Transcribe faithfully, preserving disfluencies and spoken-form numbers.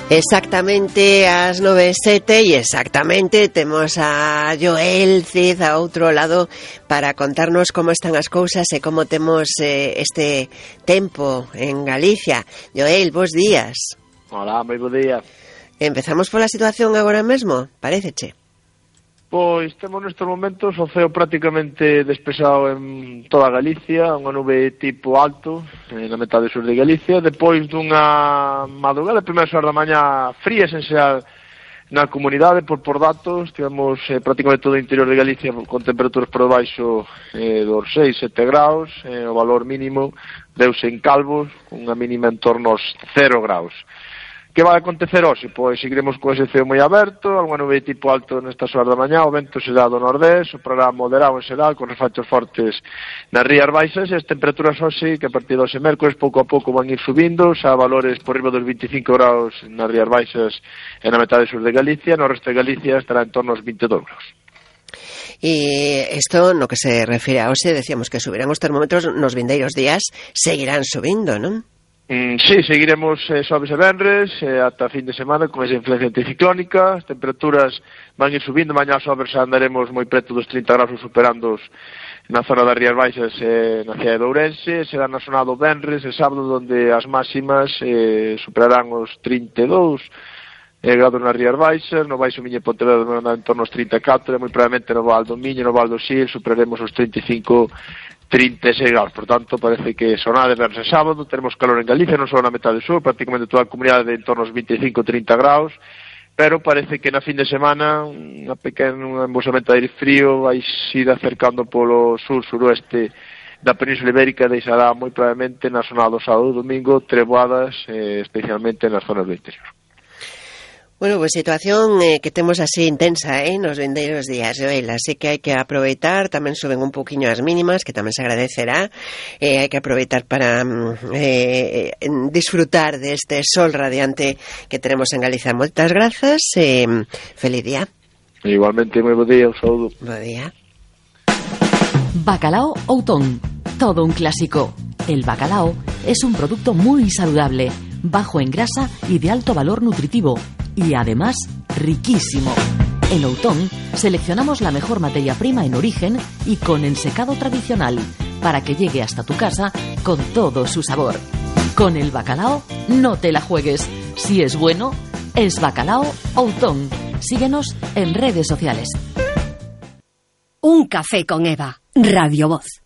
Exactamente ás nove e sete e exactamente temos a Joel Cid a outro lado para contarnos como están as cousas e como temos eh, este tempo en Galicia. Joel, bons días. Hola, moi bo día. Empezamos pola situación agora mesmo, paréceche? Pois temos nestes momentos o ceo prácticamente despexado en toda Galicia, unha nube tipo alto na metade sur de Galicia, depois dunha madrugada, primeiras horas da mañá frías en xeral na comunidade, por por datos, tivemos eh, prácticamente todo o interior de Galicia con temperaturas por debaixo eh, dos seis, sete graus, eh, o valor mínimo deuse en Calvos, unha mínima en torno aos cero graus. Que vai acontecer hoxe? Pois seguiremos con ese ceo moi aberto, algunha nube tipo alto nestas horas da mañá, o vento será do nordés, soprará moderado en xeral, con refachos fortes nas rías baixas, e as temperaturas hoxe, que a partir do hoxe mércores, pouco a pouco van ir subindo, xa valores por riba dos veinticinco graus nas rías baixas e na metade sur de Galicia, no resto de Galicia estará en torno aos vinte e dous graus. E isto, no que se refire a hoxe, decíamos que subirán os termómetros nos vindeiros días, seguirán subindo, non? Mm, sí, seguiremos eh, xoves e venres eh, ata fin de semana con esa influencia anticiclónica. As temperaturas van ir subindo, mañá xoves andaremos moi preto dos trinta graus, superando na zona das Rías Baixas e eh, na cidade de Ourense. Será na zona do venres e sábado onde as máximas eh, superarán os trinta e dous eh, grados nas Rías Baixas, no Baixo Miño e Pontevedra en torno aos trinta e catro, e moi probablemente no Val do Miño, no Val do Sil superaremos os trinta e cinco, trinta e seis graus. Por tanto, parece que sonade verse sábado, teremos calor en Galicia, non só na metade sur, prácticamente toda a comunidade en torno aos vinte e cinco, trinta graus, pero parece que na fin de semana unha pequena un embosamento de aire frío vai ir acercando polo sur-suroeste da Península Ibérica, deixará moi probablemente na zona do sábado e domingo treboadas, eh, especialmente nas zonas do interior. Bueno, pues situación eh, que temos así intensa, eh, nos vindeiros días, Joel, así que hai que aproveitar, tamén suben un poquinho as mínimas, que tamén se agradecerá, eh, hai que aproveitar para eh, disfrutar deste sol radiante que tenemos en Galicia. Moitas grazas, eh, feliz día. Igualmente, moi bo día, un saúdo. Bo día. Bacalao Outón, todo un clásico. El bacalao es un producto muy saludable, bajo en grasa y de alto valor nutritivo, y además riquísimo. En Outón seleccionamos la mejor materia prima en origen y con ensecado tradicional para que llegue hasta tu casa con todo su sabor. Con el bacalao no te la juegues. Si es bueno, es Bacalao Outón. Síguenos en redes sociales. Un café con Eva, Radio Voz.